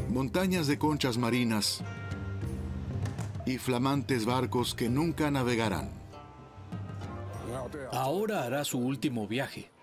montañas de conchas marinas y flamantes barcos que nunca navegarán. Ahora hará su último viaje.